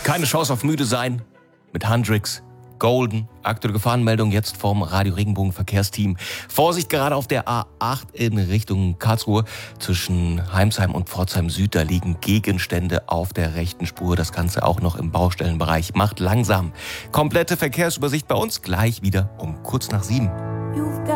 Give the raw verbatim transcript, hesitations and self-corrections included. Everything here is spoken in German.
Keine Chance auf müde sein mit Hendrix, Golden. Aktuelle Gefahrenmeldung jetzt vom Radio Regenbogen Verkehrsteam. Vorsicht gerade auf der A acht in Richtung Karlsruhe. Zwischen Heimsheim und Pforzheim Süd, da liegen Gegenstände auf der rechten Spur. Das Ganze auch noch im Baustellenbereich. Macht langsam. Komplette Verkehrsübersicht bei uns gleich wieder um kurz nach sieben.